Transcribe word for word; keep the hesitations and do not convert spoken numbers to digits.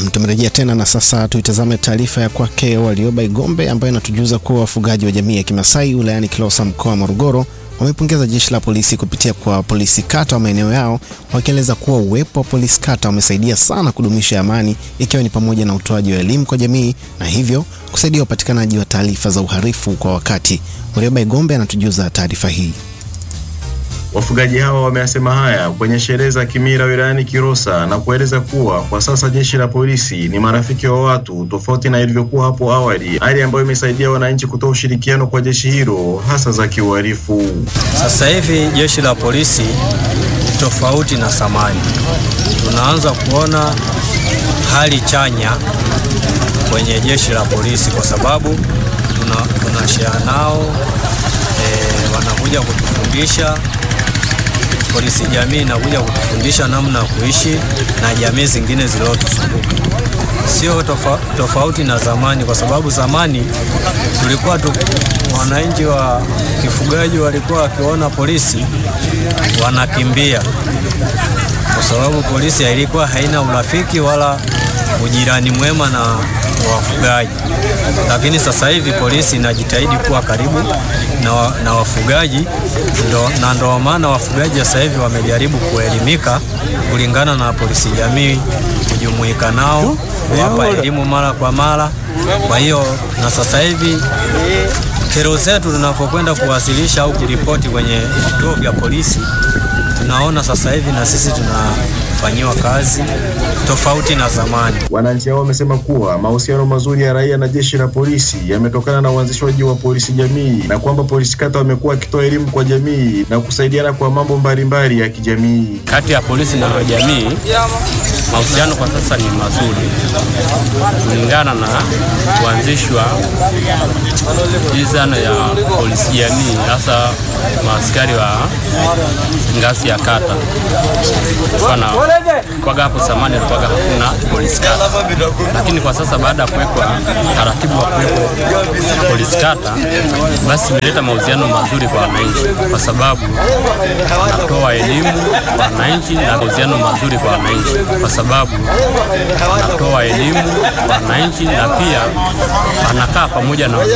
Tumerejea tena na sasa tuitazame taarifa ya kwake Warioba Igombe ambayo inatujuza kuwa wafugaji wa jamii ya Kimasai wilayani Kilosa mkoa wa Morogoro wamepongeza jeshi la polisi kupitia kwa polisi kata wa maeneo yao, wakieleza kuwa uwepo wa polisi kata umesaidia sana kudumisha amani, ikiwa ni pamoja na utoaji wa elimu kwa jamii na hivyo kusaidia upatikanaji wa taarifa za uhalifu kwa wakati. Warioba Igombe anatujuza taarifa hii. Wafugaji hawa wameyasema haya kwenye sherehe za kimila wilayani Kilosa na kueleza kuwa kwa sasa jeshi la polisi ni marafiki wa watu tofauti na ilivyokuwa hapo awali, hali ambayo imesaidia wananchi kutoa ushirikiano kwa jeshi hilo hasa za kiuhalifu. Sasa hivi jeshi la polisi tofauti na zamani, tunaanza kuona hali chanya kwenye jeshi la polisi kwa sababu tunashare nao, e, wanakuja kutufundisha. Polisi jamii inakuja kutufundisha namna ya kuishi na jamii zingine zilizotuzunguka. Sio tofa, tofauti na zamani, kwa sababu zamani tulikuwa tu, wananchi wa kifugaji walikuwa wakiona polisi wanakimbia, kwa sababu polisi ilikuwa haina urafiki wala ujirani mwema na wafugaji. Lakini sasa hivi polisi inajitahidi kuwa karibu na, wa, na wafugaji ndo, na ndo maana wafugaji sasa hivi wamejaribu kuelimika kulingana na polisi jamii, kujumuika nao, kuwapa elimu mara kwa mara. Kwa hiyo na sasa hivi kero zetu tunapokwenda kuwasilisha au kuripoti kwenye vituo vya polisi, tunaona sasa hivi na sisi tunafanyiwa kazi tofauti na zamani. Wananchi hao wamesema kuwa mahusiano mazuri ya raia na jeshi la polisi yametokana na uanzishwaji wa polisi jamii na kwamba polisi kata wamekuwa wakitoa elimu kwa jamii na kusaidiana kwa mambo mbalimbali ya kijamii. Kati ya polisi na jamii mahusiano kwa sasa ni mazuri kulingana na kuanzishwa jizano ya polisi jamii, hasa maaskari wa ngazi ya kata. Kwa kwa hapo zamani kwa hakuna polisi kata, lakini kwa sasa baada ya kuwekwa taratibu wa kuwepo polisi kata, basi imeleta mahusiano mazuri kwa wananchi, kwa sababu wanatoa elimu kwa wananchi na mahusiano mazuri kwa wananchi, kwa sababu wanatoa elimu kwa wananchi na pia wanakaa pamoja na